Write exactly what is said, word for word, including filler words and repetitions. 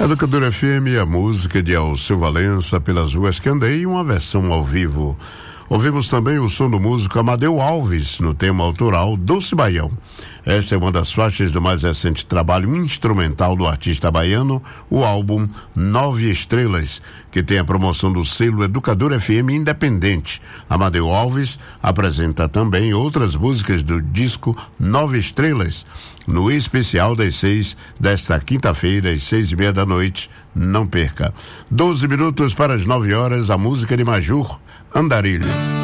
Educador F M, a música de Alceu Valença, Pelas Ruas que Andei, uma versão ao vivo. Ouvimos também o som do músico Amadeu Alves, no tema autoral Doce Baião. Esta é uma das faixas do mais recente trabalho instrumental do artista baiano, o álbum Nove Estrelas, que tem a promoção do selo Educador F M Independente. Amadeu Alves apresenta também outras músicas do disco Nove Estrelas, no especial das seis desta quinta-feira, às seis e meia da noite. Não perca. Doze minutos para as nove horas, a música de Majur Andarilho.